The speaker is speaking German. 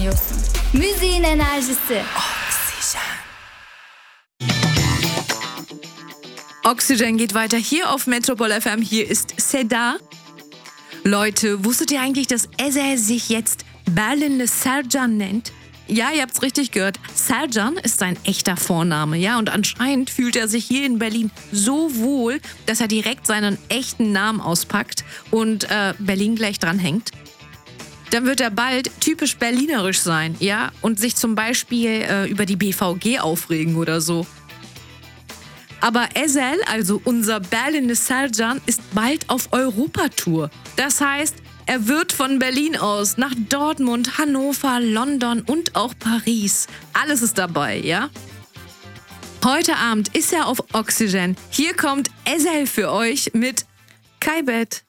dinliyorsun. Müziğin enerjisi. Oxygen geht weiter hier auf Metropol FM. Hier ist Seda. Leute, wusstet ihr eigentlich, dass Ezel sich jetzt Berlin'le Sercan nennt? Ja, ihr habt's richtig gehört. Sercan ist sein echter Vorname, ja? Und anscheinend fühlt er sich hier in Berlin so wohl, dass er direkt seinen echten Namen auspackt und Berlin gleich dranhängt. Dann wird er bald typisch berlinerisch sein, ja? Und sich zum Beispiel über die BVG aufregen oder so. Aber Ezel, also unser Berlin'le Sercan, ist bald auf Europatour. Das heißt, er wird von Berlin aus nach Dortmund, Hannover, London und auch Paris. Alles ist dabei, ja? Heute Abend ist er auf Oxygen. Hier kommt Ezel für euch mit Kaybet.